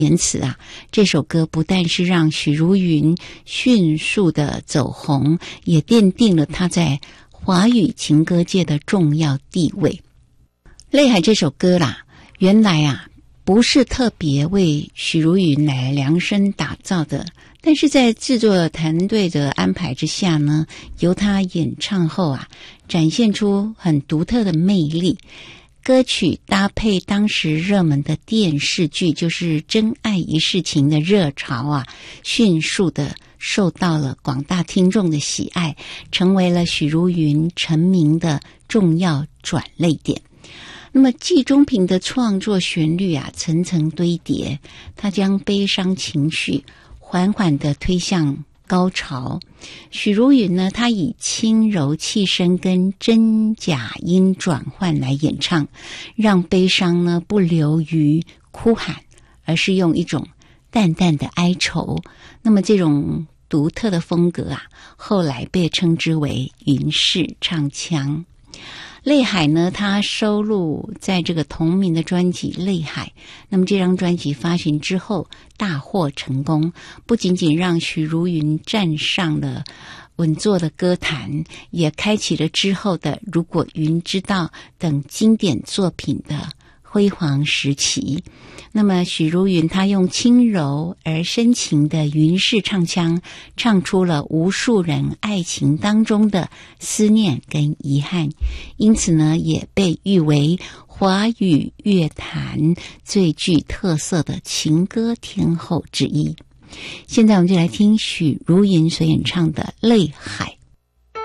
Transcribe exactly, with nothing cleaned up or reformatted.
言辞啊，这首歌不但是让许茹芸迅速的走红，也奠定了她在华语情歌界的重要地位。泪海这首歌啦，原来啊不是特别为许茹芸来量身打造的，但是在制作团队的安排之下呢，由她演唱后啊，展现出很独特的魅力。歌曲搭配当时热门的电视剧，就是《真爱一世情》的热潮啊，迅速的受到了广大听众的喜爱，成为了许茹芸成名的重要转捩点。那么季中平的创作旋律啊，层层堆叠，他将悲伤情绪缓缓地推向高潮。许茹芸呢，她以轻柔气声跟真假音转换来演唱，让悲伤呢不流于哭喊，而是用一种淡淡的哀愁。那么这种独特的风格啊，后来被称之为云式唱腔。泪海呢，它收录在这个同名的专辑《泪海》。那么这张专辑发行之后大获成功，不仅仅让许茹芸站上了稳坐的歌坛，也开启了之后的《如果云知道》等经典作品的辉煌时期。那么许茹芸她用轻柔而深情的云式唱腔，唱出了无数人爱情当中的思念跟遗憾，因此呢，也被誉为华语乐坛最具特色的情歌天后之一。现在我们就来听许茹芸所演唱的《泪海》。